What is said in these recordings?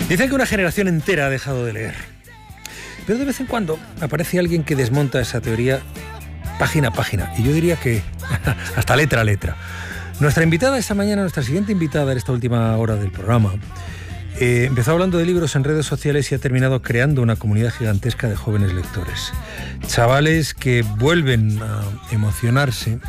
Dicen que una generación entera ha dejado de leer. Pero de vez en cuando aparece alguien que desmonta esa teoría página a página. Y yo diría que hasta letra a letra. Nuestra invitada esta mañana, nuestra siguiente invitada en esta última hora del programa, empezó hablando de libros en redes sociales y ha terminado creando una comunidad gigantesca de jóvenes lectores. Chavales que vuelven a emocionarse,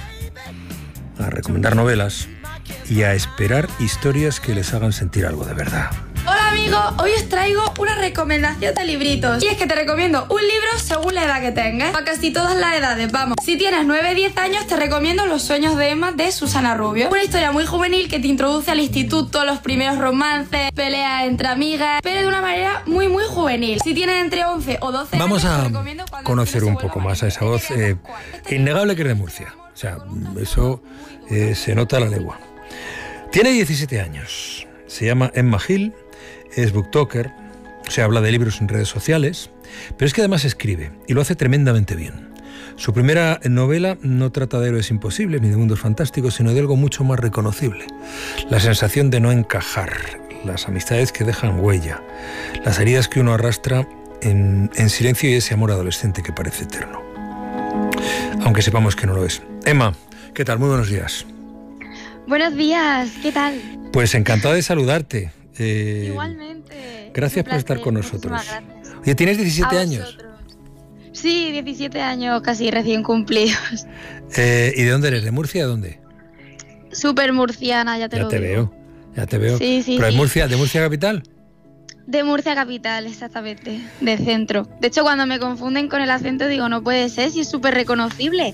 a recomendar novelas y a esperar historias que les hagan sentir algo de verdad. Hola amigos, hoy os traigo una recomendación de libritos. Y es que te recomiendo un libro según la edad que tengas. A casi todas las edades, vamos. Si tienes 9-10 años, te recomiendo Los sueños de Emma, de Susana Rubio. Una historia muy juvenil que te introduce al instituto, los primeros romances, peleas entre amigas, pero de una manera muy juvenil. Si tienes entre 11 o 12 Vamos años, a te recomiendo Cuando conocer un poco más a esa voz innegable que es de Murcia. O sea, eso se nota a la legua. Tiene 17 años. Se llama Emma Gil. Es booktalker, se habla de libros en redes sociales, pero es que además escribe y lo hace tremendamente bien. Su primera novela no trata de héroes imposibles ni de mundos fantásticos, sino de algo mucho más reconocible. La sensación de no encajar, las amistades que dejan huella, las heridas que uno arrastra en silencio y ese amor adolescente que parece eterno. Aunque sepamos que no lo es. Emma, ¿qué tal? Muy buenos días. Buenos días, ¿qué tal? Pues encantado de saludarte. Igualmente. Gracias por estar con nosotros. Gracias. Oye, ¿tienes 17 años? Sí, 17 años casi recién cumplidos. ¿Y de dónde eres? ¿De Murcia? ¿De dónde? Súper murciana, ya te lo digo. Ya te veo. Sí, ¿Pero de Murcia capital? De Murcia capital, exactamente, de centro. De hecho, cuando me confunden con el acento digo, no puede ser, si es súper reconocible.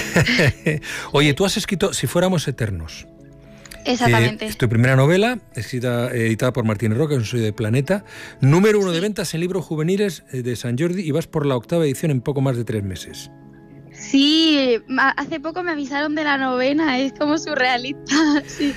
Oye, tú has escrito Si fuéramos eternos. Exactamente. Es tu primera novela, editada por Martínez Roca, Soy de Planeta. Número 1 de ventas en libros juveniles de Sant Jordi y vas por la 8ª edición en poco más de 3 meses. Sí, hace poco me avisaron de la 9ª, es como surrealista. Sí.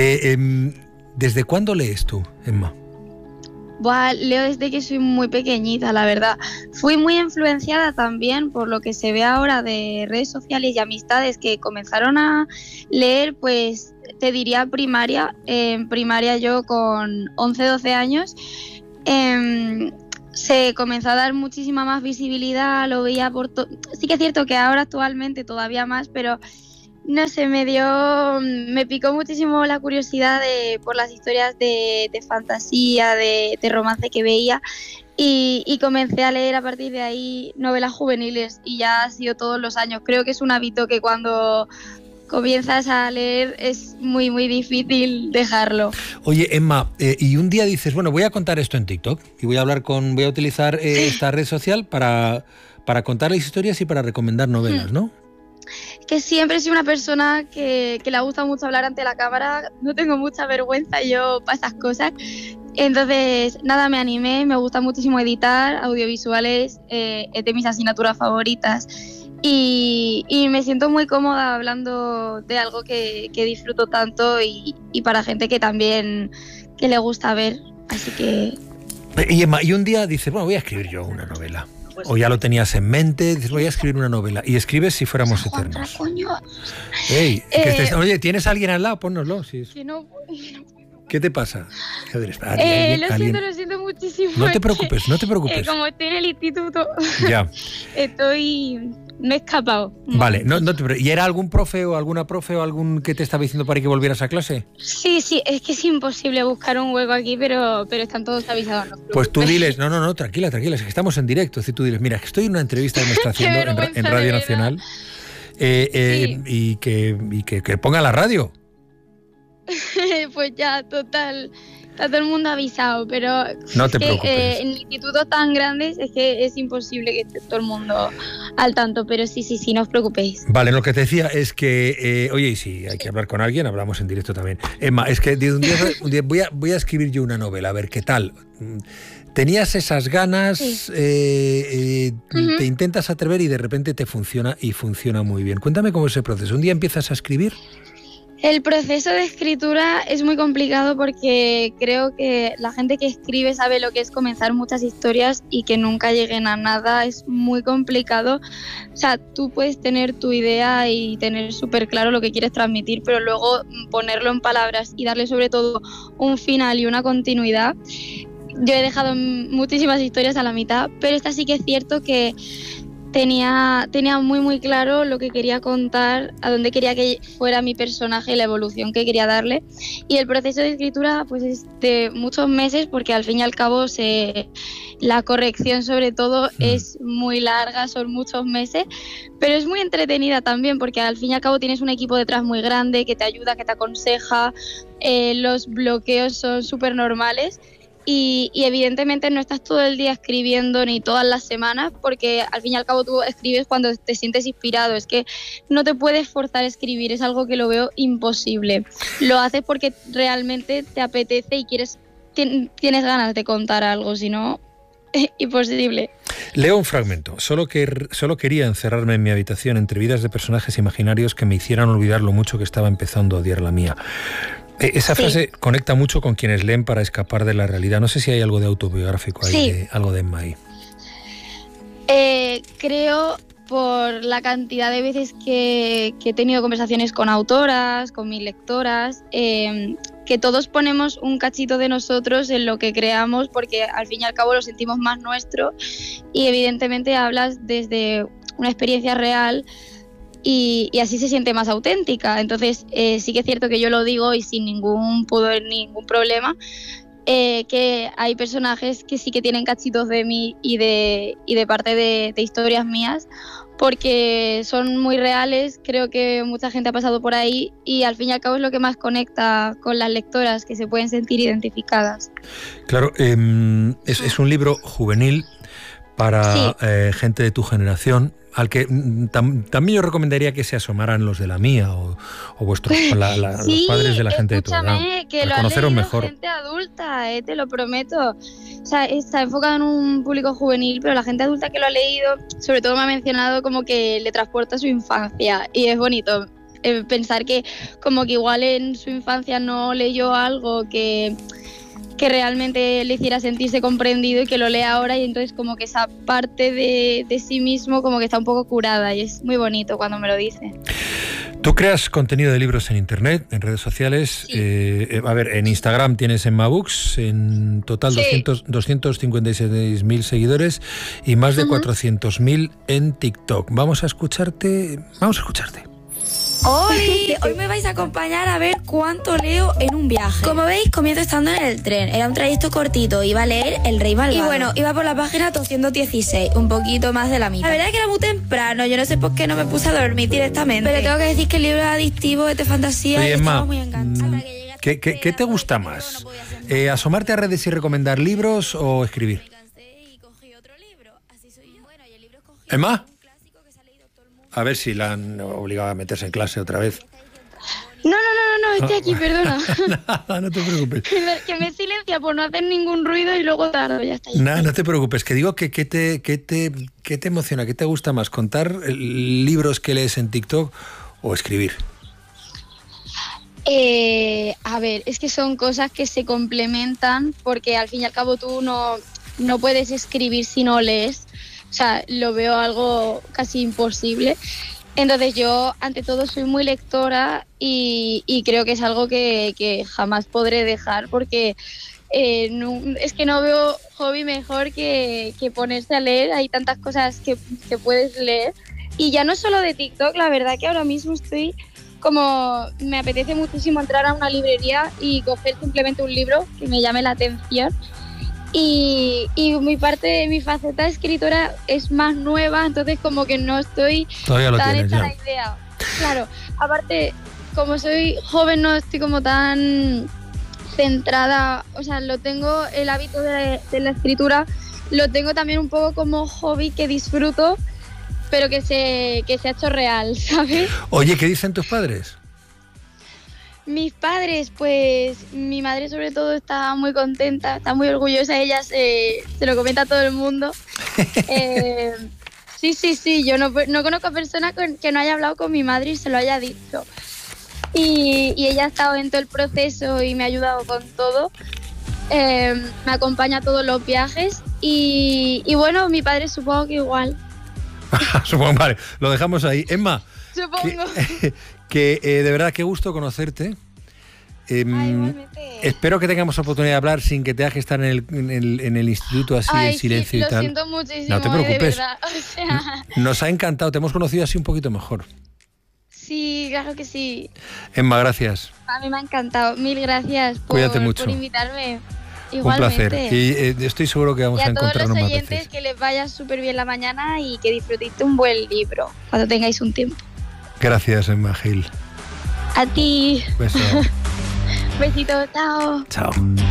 ¿Desde cuándo lees tú, Emma? Buah, leo desde que soy muy pequeñita, la verdad. Fui muy influenciada también por lo que se ve ahora de redes sociales y amistades que comenzaron a leer, pues te diría primaria. En primaria yo con 11-12 años se comenzó a dar muchísima más visibilidad, lo veía por todo. Sí que es cierto que ahora actualmente todavía más, pero no sé, me picó muchísimo la curiosidad por las historias de fantasía, de romance que veía y comencé a leer a partir de ahí novelas juveniles y ya ha sido todos los años. Creo que es un hábito que cuando comienzas a leer es muy difícil dejarlo. Oye, Emma, y un día dices, bueno, voy a contar esto en TikTok y voy a utilizar esta red social para contar las historias y para recomendar novelas, ¿no? Que siempre he sido una persona que le gusta mucho hablar ante la cámara, no tengo mucha vergüenza yo para esas cosas, entonces nada, me animé, me gusta muchísimo editar audiovisuales, es de mis asignaturas favoritas y me siento muy cómoda hablando de algo que disfruto tanto y para gente que también que le gusta ver, así que... Y Emma, y un día dices, bueno, voy a escribir yo una novela. O ya lo tenías en mente, dices, voy a escribir una novela. Y escribes Si fuéramos eternos. Ey, oye, ¿tienes a alguien al lado? Pónnoslo. Sí. Que no, ¿Qué te pasa? Lo siento muchísimo. No te preocupes. Como estoy en el instituto, ya. Me he escapado. Vale, ¿y era algún profe o alguna profe o algún que te estaba diciendo para que volvieras a clase? Sí, es que es imposible buscar un hueco aquí, pero están todos avisados. No, pues tú diles, no, tranquila, es que estamos en directo. Si tú diles, mira, que estoy en una entrevista que me está haciendo en Radio Nacional sí. y que ponga la radio. Pues ya, total. Está todo el mundo avisado, pero no te preocupes. En institutos tan grandes es que es imposible que esté todo el mundo al tanto, pero sí, no os preocupéis. Vale, lo que te decía es que, oye, y si hay que hablar con alguien, hablamos en directo también. Emma, es que un día voy a escribir yo una novela, a ver qué tal. Tenías esas ganas, sí. Te intentas atrever y de repente te funciona y funciona muy bien. Cuéntame cómo es ese proceso. ¿Un día empiezas a escribir? El proceso de escritura es muy complicado porque creo que la gente que escribe sabe lo que es comenzar muchas historias y que nunca lleguen a nada. Es muy complicado. O sea, tú puedes tener tu idea y tener súper claro lo que quieres transmitir, pero luego ponerlo en palabras y darle sobre todo un final y una continuidad yo he dejado muchísimas historias a la mitad, pero esta sí que es cierto que tenía muy muy claro lo que quería contar, a dónde quería que fuera mi personaje y la evolución que quería darle. Y el proceso de escritura pues es de muchos meses, porque al fin y al cabo la corrección sobre todo es muy larga, son muchos meses, pero es muy entretenida también, porque al fin y al cabo tienes un equipo detrás muy grande que te ayuda, que te aconseja, los bloqueos son súper normales. Y evidentemente no estás todo el día escribiendo ni todas las semanas, porque al fin y al cabo tú escribes cuando te sientes inspirado. Es que no te puedes forzar a escribir, es algo que lo veo imposible. Lo haces porque realmente te apetece y tienes ganas de contar algo, si no, imposible. Leo un fragmento. Solo quería encerrarme en mi habitación entre vidas de personajes imaginarios que me hicieran olvidar lo mucho que estaba empezando a odiar la mía. Esa frase conecta mucho con quienes leen para escapar de la realidad. No sé si hay algo de autobiográfico ahí, algo de Emma ahí. Creo, por la cantidad de veces que he tenido conversaciones con autoras, con mis lectoras, que todos ponemos un cachito de nosotros en lo que creamos, porque al fin y al cabo lo sentimos más nuestro, y evidentemente hablas desde una experiencia real. Y así se siente más auténtica. Entonces sí que es cierto que yo lo digo y sin ningún pudor, ningún problema, que hay personajes que sí que tienen cachitos de mí y de parte de historias mías, porque son muy reales. Creo que mucha gente ha pasado por ahí y al fin y al cabo es lo que más conecta con las lectoras, que se pueden sentir identificadas. Claro, es un libro juvenil para gente de tu generación, al que también yo recomendaría que se asomaran los de la mía o vuestros los padres de la gente de tu edad, que lo conoceros mejor. Gente adulta, te lo prometo. O sea, está enfocado en un público juvenil, pero la gente adulta que lo ha leído, sobre todo me ha mencionado como que le transporta a su infancia, y es bonito pensar que como que igual en su infancia no leyó algo que realmente le hiciera sentirse comprendido, y que lo lea ahora, y entonces como que esa parte de sí mismo como que está un poco curada, y es muy bonito cuando me lo dice. Tú creas contenido de libros en internet, en redes sociales. Sí. En Instagram tienes Emma Books, en total 256.000 seguidores y más de 400.000 en TikTok. Vamos a escucharte. ¡Holi! Hoy me vais a acompañar a ver cuánto leo en un viaje. Como veis, comienzo estando en el tren. Era un trayecto cortito, iba a leer El Rey Malvado. Y bueno, iba por la página 216, un poquito más de la mitad. La verdad es que era muy temprano, yo no sé por qué no me puse a dormir directamente. Pero tengo que decir que el libro es adictivo, es de fantasía. Oye, y Emma, estaba muy enganchada. ¿Qué te gusta más? ¿Asomarte a redes y recomendar libros o escribir? ¿Emma? A ver si la han obligado a meterse en clase otra vez. No, estoy aquí, perdona. Nada, no te preocupes. Que me silencia por no hacer ningún ruido y luego tardo, ya está. Nada, no te preocupes, que digo que ¿qué te emociona, qué te gusta más, contar libros que lees en TikTok o escribir? A ver, es que son cosas que se complementan, porque al fin y al cabo tú no puedes escribir si no lees. O sea, lo veo algo casi imposible. Entonces yo, ante todo, soy muy lectora y creo que es algo que jamás podré dejar, porque es que no veo hobby mejor que ponerse a leer. Hay tantas cosas que puedes leer. Y ya no solo de TikTok, la verdad que ahora mismo me apetece muchísimo entrar a una librería y coger simplemente un libro que me llame la atención. Y mi parte de mi faceta de escritora es más nueva, entonces como que no estoy tan hecha la idea. Claro, aparte, como soy joven, no estoy como tan centrada, o sea, tengo el hábito de la escritura, lo tengo también un poco como hobby que disfruto, pero que se ha hecho real, ¿sabes? Oye, ¿qué dicen tus padres? Mis padres, pues mi madre sobre todo está muy contenta, está muy orgullosa, ella se lo comenta a todo el mundo. Sí, yo no conozco a persona que no haya hablado con mi madre y se lo haya dicho. Y ella ha estado en todo el proceso y me ha ayudado con todo. Me acompaña a todos los viajes y bueno, mi padre supongo que igual. Supongo, vale, lo dejamos ahí. Emma, supongo. que de verdad qué gusto conocerte. Espero que tengamos oportunidad de hablar sin que tengas que estar en el instituto así en silencio y tal. Lo siento muchísimo. No te preocupes. De verdad. O sea... Nos ha encantado, te hemos conocido así un poquito mejor. Sí, claro que sí. Emma, gracias. A mí me ha encantado. Mil gracias Cuídate mucho. por invitarme. Igualmente. Un placer. Y estoy seguro que vamos a encontrarnos más veces. Y a todos los oyentes que les vaya súper bien la mañana y que disfrutéis de un buen libro cuando tengáis un tiempo. Gracias, Emma Gil. A ti. Beso. Besito, chao. Chao.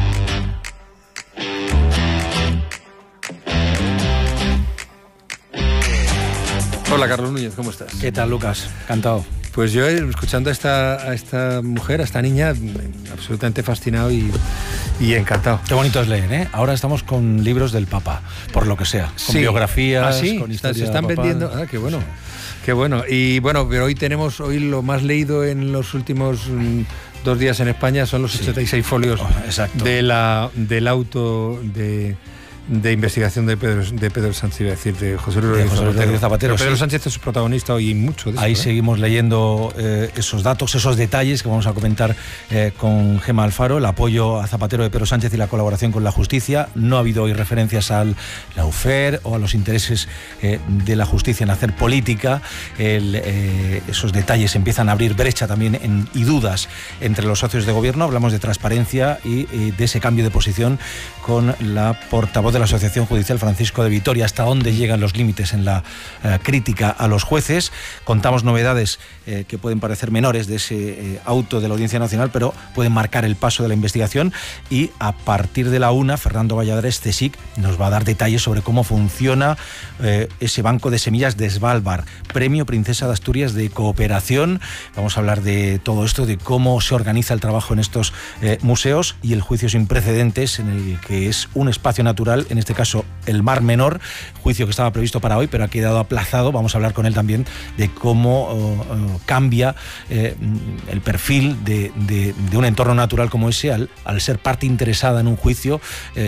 Hola, Carlos Núñez, ¿cómo estás? ¿Qué tal, Lucas? Encantado. Pues yo, escuchando a esta mujer, a esta niña, absolutamente fascinado y encantado. Qué bonito es leer, ¿eh? Ahora estamos con libros del Papa, por lo que sea. Con biografías, con historia. Se están vendiendo. Ah, qué bueno. Qué bueno. Y bueno, pero hoy lo más leído en los últimos 2 días en España son los 86 folios del auto de investigación de Pedro Sánchez, iba a decir, de José Luis Rodríguez Zapatero. Pedro Sánchez es su protagonista hoy mucho de eso. Ahí seguimos leyendo esos datos, esos detalles que vamos a comentar con Gemma Alfaro, el apoyo a Zapatero de Pedro Sánchez y la colaboración con la justicia. No ha habido hoy referencias al lawfare o a los intereses de la justicia en hacer política. Esos detalles empiezan a abrir brecha también y dudas entre los socios de gobierno. Hablamos de transparencia y de ese cambio de posición con la portavoz de la Asociación Judicial, Francisco de Vitoria, hasta dónde llegan los límites en la crítica a los jueces. Contamos novedades que pueden parecer menores de ese auto de la Audiencia Nacional, pero pueden marcar el paso de la investigación. Y a partir de la 1, Fernando Valladares, CSIC, nos va a dar detalles sobre cómo funciona ese banco de semillas de Svalbard, Premio Princesa de Asturias de Cooperación. Vamos a hablar de todo esto, de cómo se organiza el trabajo en estos museos y el juicio sin precedentes en el que es un espacio natural, en este caso el Mar Menor, juicio que estaba previsto para hoy pero ha quedado aplazado. Vamos a hablar con él también de cómo cambia el perfil de un entorno natural como ese al ser parte interesada en un juicio,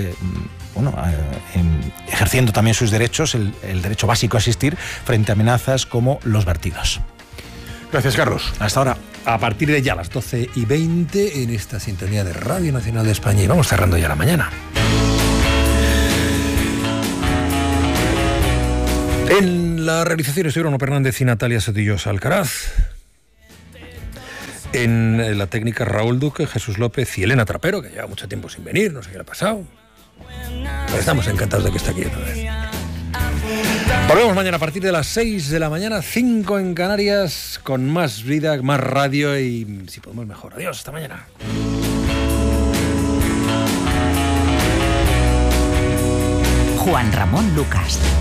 ejerciendo también sus derechos, el derecho básico a asistir frente a amenazas como los vertidos. Gracias, Carlos. Hasta ahora. A partir de ya las 12:20 en esta sintonía de Radio Nacional de España, y vamos cerrando ya la mañana. En la realización estuvieron Bruno Fernández y Natalia Sotillos Alcaraz. En la técnica Raúl Duque, Jesús López y Elena Trapero, que lleva mucho tiempo sin venir, no sé qué le ha pasado. Pero estamos encantados de que esté aquí otra vez. Volvemos mañana a partir de las 6 de la mañana, 5 en Canarias, con más vida, más radio y si podemos mejor. Adiós, hasta mañana. Juan Ramón Lucas.